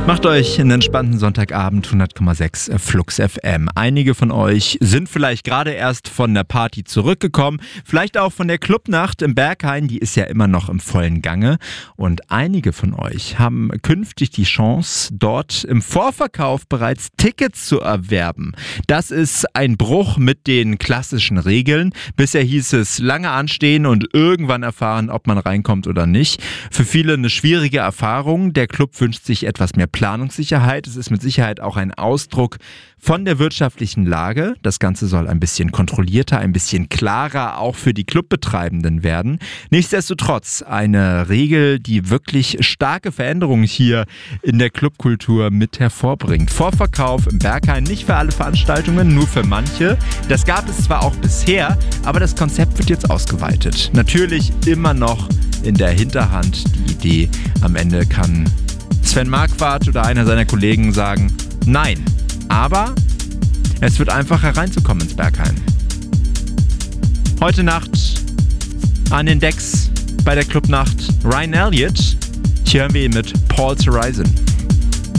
Macht euch einen entspannten Sonntagabend, 100,6 Flux FM. Einige von euch sind vielleicht gerade erst von der Party zurückgekommen, vielleicht auch von der Clubnacht im Berghain, die ist ja immer noch im vollen Gange. Und einige von euch haben künftig die Chance, dort im Vorverkauf bereits Tickets zu erwerben. Das ist ein Bruch mit den klassischen Regeln. Bisher hieß es lange anstehen und irgendwann erfahren, ob man reinkommt oder nicht. Für viele eine schwierige Erfahrung. Der Club wünscht sich etwas mehr Planungssicherheit. Es ist mit Sicherheit auch ein Ausdruck von der wirtschaftlichen Lage. Das Ganze soll ein bisschen kontrollierter, ein bisschen klarer auch für die Clubbetreibenden werden. Nichtsdestotrotz eine Regel, die wirklich starke Veränderungen hier in der Clubkultur mit hervorbringt. Vorverkauf im Berghain nicht für alle Veranstaltungen, nur für manche. Das gab es zwar auch bisher, aber das Konzept wird jetzt ausgeweitet. Natürlich immer noch in der Hinterhand die Idee, am Ende kann Sven Marquardt oder einer seiner Kollegen sagen, nein, aber es wird einfacher reinzukommen ins Berghain. Heute Nacht an den Decks bei der Clubnacht Ryan Elliott. Hier hören wir ihn mit Paul's Horizon.